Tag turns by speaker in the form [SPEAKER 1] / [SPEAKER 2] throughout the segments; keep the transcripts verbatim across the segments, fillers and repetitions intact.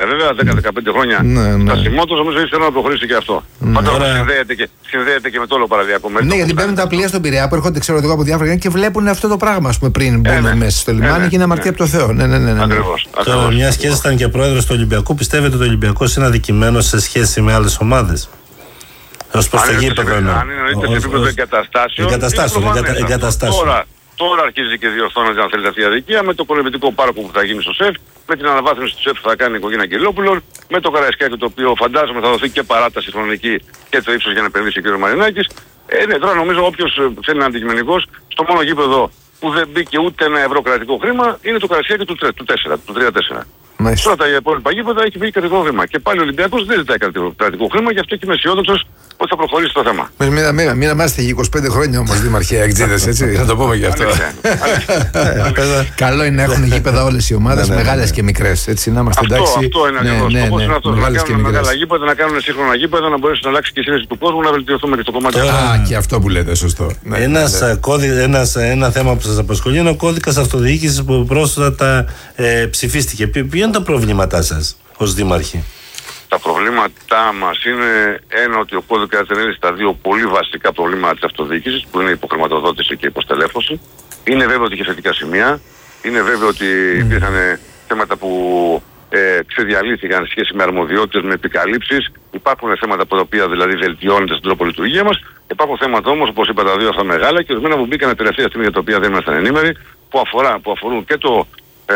[SPEAKER 1] βέβαια, δέκα με δεκαπέντε χρόνια
[SPEAKER 2] ναι, ναι.
[SPEAKER 1] στασιμότητας, νομίζω ήθελα να προχωρήσει και αυτό.
[SPEAKER 2] Ναι.
[SPEAKER 1] Πάντα
[SPEAKER 3] Ωραία.
[SPEAKER 1] συνδέεται, και, συνδέεται και με το όλο παραδιακό μέτωπο.
[SPEAKER 2] Ναι, γιατί παίρνουν τα πλοία στον Πειραιά που έρχονται, ξέρω εγώ, από διάφορα και βλέπουν αυτό το πράγμα, ας πούμε, πριν μπουν
[SPEAKER 1] Ε, ναι.
[SPEAKER 2] μέσα στο λιμάνι
[SPEAKER 1] Ε, ναι.
[SPEAKER 2] και είναι αμαρτία
[SPEAKER 1] Ναι.
[SPEAKER 2] από το Θεό. Ναι, ναι, ναι, ναι.
[SPEAKER 1] Ακριβώς.
[SPEAKER 3] Τώρα,
[SPEAKER 1] ακριβώς.
[SPEAKER 3] μια και ήσασταν και πρόεδρος του Ολυμπιακού, πιστεύετε ότι ο Ολυμπιακός είναι αδικημένος σε σχέση με άλλες ομάδες? Ως προς το γήπεδο εννοώ.
[SPEAKER 1] Αν είναι σε επίπεδο εγκαταστάσεων.
[SPEAKER 3] Εγκαταστάσεων,
[SPEAKER 1] είναι
[SPEAKER 3] εγκα-
[SPEAKER 1] προφανές αυτό.
[SPEAKER 3] εγκαταστάσεων.
[SPEAKER 1] Τώρα, τώρα αρχίζει και διορθώνεται, αν θέλετε, αυτή η αδικία με το πολεμητικό πάρκο που θα γίνει στο ΣΕΦ, με την αναβάθμιση του ΣΕΦ που θα κάνει η οικογένεια Αγγελόπουλων, με το Καραϊσκάκι το οποίο φαντάζομαι θα δοθεί και παράταση χρονική και το ύψος για να επενδύσει ο κ. Μαρινάκης. Ε, ναι, τώρα νομίζω όποιος ε, θέλει να είναι αντικειμενικός, στο μόνο γήπεδο που δεν μπήκε ούτε ένα ευρώ κρατικό χρήμα είναι το Καραϊσκάκι του, του τέσσερα, του τρία τέσσερα.
[SPEAKER 2] Μάλιστα.
[SPEAKER 1] Τώρα τα υπόλοιπα γήπεδα έχει βγει κρατικό χρήμα. Και πάλι ο Ολυμπιακός δεν ζητάει κρατικό, κρατικό χρήμα, γι' αυτό και είμαι αισιόδοξος ότι θα προχωρήσει το θέμα.
[SPEAKER 2] Μην, μην, μην, μην είμαστε για είκοσι πέντε χρόνια όμως δήμαρχοι Αγκτζίδες, έτσι. Να το πούμε και αυτό. Καλό είναι να έχουν γήπεδα όλες οι ομάδες, μεγάλες και μικρές. Έτσι, να είμαστε
[SPEAKER 1] Αυτό,
[SPEAKER 2] εντάξει.
[SPEAKER 1] αυτό είναι ακριβώς.
[SPEAKER 2] Ναι,
[SPEAKER 1] Το
[SPEAKER 2] ναι,
[SPEAKER 1] πώς είναι
[SPEAKER 2] ναι,
[SPEAKER 1] αυτό. Να
[SPEAKER 2] μεγάλες και
[SPEAKER 1] κάνουν
[SPEAKER 2] μικρές.
[SPEAKER 1] μεγάλα γήπεδα, να κάνουν σύγχρονα γήπεδα, να μπορέσει να αλλάξει και η σύνδεση του κόσμου, να βελτιωθούμε και στο κομμάτι.
[SPEAKER 2] Α, και αυτό που λέτε, σωστό. Ναι,
[SPEAKER 3] Ένας,
[SPEAKER 2] ναι.
[SPEAKER 3] α, κώδι, ένας, ένα θέμα που σας απασχολεί είναι ο κώδικας αυτοδιοίκησης που πρόσφατα ε, ψηφίστηκε. Ποια είναι τα προβλήματά σας ως δήμαρχοι?
[SPEAKER 1] Τα προβλήματά μας είναι ένα ότι ο κώδικας ατενέλει στα δύο πολύ βασικά προβλήματα της αυτοδιοίκησης που είναι η υποχρηματοδότηση και η υποστελέχωση. Είναι βέβαιο ότι είχε θετικά σημεία. Είναι βέβαιο ότι mm. υπήρχαν θέματα που ε, ξεδιαλύθηκαν σε σχέση με αρμοδιότητες, με επικαλύψεις. Υπάρχουν θέματα από τα οποία δηλαδή βελτιώνεται στον τρόπο λειτουργία μας. Υπάρχουν θέματα όμως, όπως είπα, τα δύο αυτά μεγάλα και ορισμένα που μπήκαν τελευταία στιγμή για τα οποία δεν ήμασταν ενήμεροι, που, αφορά, που αφορούν και το, ε,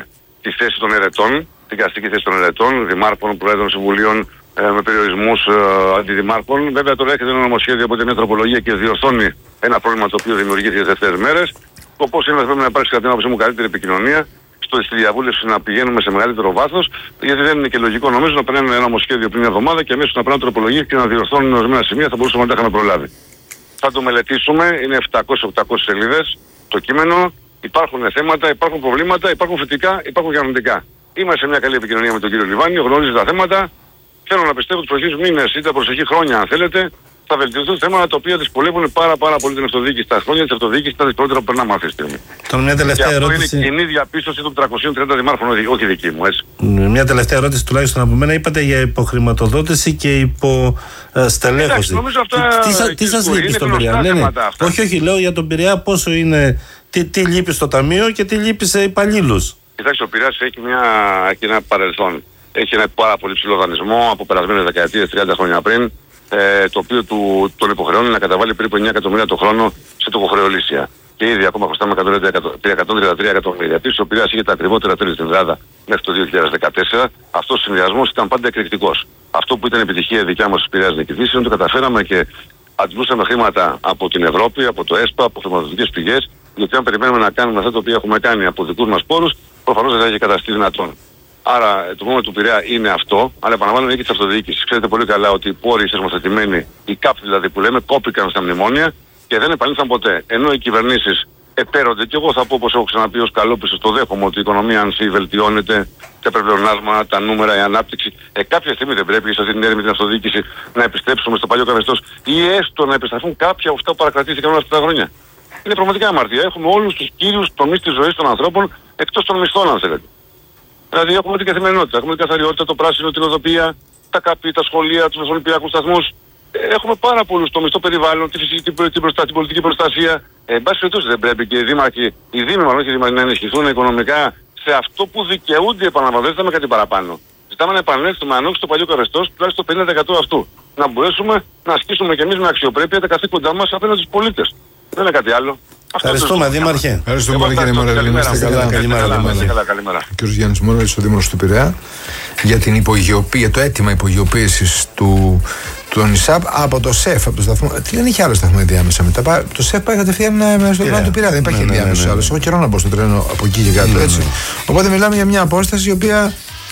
[SPEAKER 1] τη θέση των ερετών, την καστική θέση των ερετών, δημάρχων, προέδρων συμβουλίων ε, με περιορισμούς ε, αντιδημάρχων. Βέβαια τώρα έρχεται ένα νομοσχέδιο από μια τροπολογία και διορθώνει ένα πρόβλημα το οποίο δημιουργήθηκε τις δεύτερες μέρες. Σκοπός είναι να πρέπει να υπάρξει κατά την άποψή μου καλύτερη επικοινωνία, στο, στη διαβούλευση να πηγαίνουμε σε μεγαλύτερο βάθος, γιατί δεν είναι και λογικό νομίζω να παίρνουν ένα νομοσχέδιο πριν μια εβδομάδα και αμέσως να παίρνουν τροπολογίες και να διορθώνουν ορισμένα σημεία, θα μπορούσαμε να τα είχαμε προλάβει. Θα το μελετήσουμε, είναι επτακόσιες με οκτακόσιες σελίδες το κείμενο, υπάρχουν θέματα, υπάρχουν προβλήματα, υπάρχουν θετικά, υπάρχουν και αρνητικά. Είμαστε σε μια καλή επικοινωνία με τον κύριο Λιβάνη, γνωρίζει τα θέματα. Θέλω να πιστεύω ότι τους προσεχείς μήνες ή τα προσεχή χρόνια, αν θέλετε, θα βελτιωθούν θέματα τα οποία δυσκολεύουν πάρα, πάρα πολύ την αυτοδιοίκηση. Τα χρόνια της αυτοδιοίκησης ήταν δυσκολότερα που περνάμε αυτή τη στιγμή.
[SPEAKER 3] Τώρα μια
[SPEAKER 1] Και
[SPEAKER 3] τελευταία
[SPEAKER 1] αυτό
[SPEAKER 3] ερώτηση.
[SPEAKER 1] είναι κοινή διαπίστωση των τριακοσίων τριάντα δημάρχων, όχι- όχι δική μου, έτσι.
[SPEAKER 3] Μια τελευταία ερώτηση τουλάχιστον από μένα. Είπατε για υποχρηματοδότηση και υποστελέχωση.
[SPEAKER 1] Εντάξει, νομίζω αυτά,
[SPEAKER 3] Τι, τι, σα- τι
[SPEAKER 1] κύριε
[SPEAKER 3] σας
[SPEAKER 1] Σκουρή,
[SPEAKER 3] λείπει
[SPEAKER 1] είναι
[SPEAKER 3] στον
[SPEAKER 1] γνωστά
[SPEAKER 3] Πειραιά? Ναι, ναι.
[SPEAKER 1] θέματα αυτά.
[SPEAKER 3] Όχι, όχι, λέω για τον Πειραιά πόσο είναι. Τι, τι λείπει στο ταμείο και τι λείπει σε υπαλλήλους.
[SPEAKER 1] Κοιτάξτε, ο Πειραιάς έχει, μια, έχει ένα παρελθόν. Έχει ένα πάρα πολύ ψηλό δανεισμό από περασμένες δεκαετίες, τριάντα χρόνια πριν, ε, το οποίο του, τον υποχρεώνει να καταβάλει περίπου εννέα εκατομμύρια το χρόνο σε τοκοχρεωλήσια. Και ήδη ακόμα χρωστάμε εκατόν τριάντα τρία εκατομμύρια. Επίσης, ο Πειραιάς είχε τα ακριβότερα τέλη στην Ελλάδα μέχρι το δύο χιλιάδες δεκατέσσερα. Αυτός ο συνδυασμός ήταν πάντα εκρηκτικός. Αυτό που ήταν επιτυχία δικιά μας στους Πειραιάς νικητής είναι ότι το καταφέραμε και αντλούσαμε χρήματα από την Ευρώπη, από το ΕΣΠΑ, από χρηματοδοτικές πηγές. Γιατί αν περιμένουμε να κάνουμε αυτά τα οποία έχουμε κάνει από δικούς μας πόρους, προφανώς δεν θα έχει καταστεί δυνατόν. Άρα το πρόβλημα του Πειραιά είναι αυτό, αλλά επαναλαμβάνω είναι και της αυτοδιοίκησης. Ξέρετε πολύ καλά ότι οι πόροι θεσμοθετημένοι, οι ΚΑΠ δηλαδή που λέμε, κόπηκαν στα μνημόνια και δεν επανήλθαν ποτέ. Ενώ οι κυβερνήσεις επέρονται, και εγώ θα πω όπως έχω ξαναπεί ως καλόπιστος, το δέχομαι ότι η οικονομία αν σύ βελτιώνεται, τα πλεονάσματα, τα νούμερα, η ανάπτυξη. Ε, κάποια στιγμή δεν πρέπει σε αυτή την έρευνα την αυτοδιοίκηση να επιστρέψουμε στο παλιό καθεστώς ή έστω να επιστραφούν κάποια από αυτά που παρακρατήθηκαν όλα αυτά τα χρόνια. Είναι πραγματικά αμαρτία. Έχουμε όλους τους κύριους τομείς της ζωής των ανθρώπων εκτός των μισθών, αν θέλετε. Δηλαδή έχουμε την καθημερινότητα, έχουμε την καθαριότητα, το πράσινο, την οδοποιία, τα καπί, τα σχολεία, τους ολυμπιακούς σταθμούς. Ε, έχουμε πάρα πολλούς τομείς, το περιβάλλον, τη φυσική, την, την, προστα... την πολιτική προστασία. Ε, εν πάση περιπτώσει δεν πρέπει και οι δήμαρχοι, οι δήμοι μάλλον και οι δήμαρχοι να ενισχυθούν οικονομικά σε αυτό που δικαιούνται οι επαναλαμβάνω. Δεν ζητάμε κάτι παραπάνω. Ζητάμε να επανέλθουμε αν όχι στο παλιό καθεστώς, τουλάχιστον το πενήντα τοις εκατό αυτού. Να μπορέσουμε να ασκήσουμε κι εμείς με αξιοπρέπεια τα καθήκοντά μας απέναντι στους πολίτες. Δεν είναι κάτι άλλο.
[SPEAKER 3] Ευχαριστούμε, Δήμαρχε.
[SPEAKER 2] Ευχαριστούμε πολύ, κύριε Μορέλη. Να είστε καλά.
[SPEAKER 1] Καλημέρα.
[SPEAKER 2] Ο κ. Γιάννης Μορέλης, ο Δήμαρχος του Πειραιά, για την υπογειοποίηση, το αίτημα υπογειοποίησης του, του ΙΣΑΠ από το ΣΕΦ, από το σταθμό. Τι δεν είχε άλλο σταθμό διάμεσα μετά. Το ΣΕΦ πάει κατευθείαν στο πλάνο του Πειραιά. Δεν υπάρχει διάμεσο άλλο. Έχω καιρό να μπω στο τρένο από εκεί και κάτω. Έτσι. Οπότε μιλάμε για μια απόσταση η οποία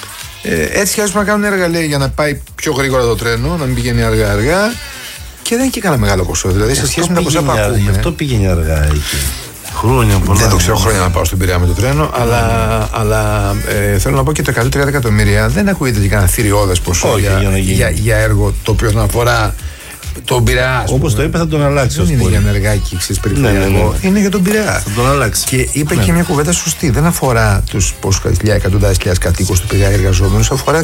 [SPEAKER 2] ε, έτσι κι αλλιώς πρέπει να κάνουν έργα, λέει, για να πάει πιο γρήγορα το τρένο, να μην πηγαίνει αργά-αργά. Και δεν είναι και κανένα μεγάλο ποσό. Δηλαδή σε σχέση με τα ποσά που ακούμε.
[SPEAKER 3] Γι' αυτό πήγαινε αργά εκεί. Χρόνια πολλά.
[SPEAKER 2] Δεν το ξέρω χρόνια να πάω στον Πειραιά με το τρένο, mm. αλλά, αλλά ε, θέλω να πω και το εκατόν τριάντα εκατομμύρια δεν ακούγεται και κανένα θηριώδες ποσό
[SPEAKER 3] Όχι,
[SPEAKER 2] για,
[SPEAKER 3] για,
[SPEAKER 2] για, για έργο το οποίο να αφορά τον Πειραιά.
[SPEAKER 3] Όπως το είπε, θα τον αλλάξει.
[SPEAKER 2] Δεν είναι για ενεργάκι, ξέρεις, περιφερειακό.
[SPEAKER 3] Ναι, ναι, ναι.
[SPEAKER 2] Είναι για τον Πειραιά.
[SPEAKER 3] Θα τον αλλάξει.
[SPEAKER 2] Και είπε
[SPEAKER 3] ναι.
[SPEAKER 2] και μια κουβέντα σωστή. Δεν αφορά τους εκατοντάδες χιλιάδες κατοίκους του Πειραιά εργαζόμενους, αφορά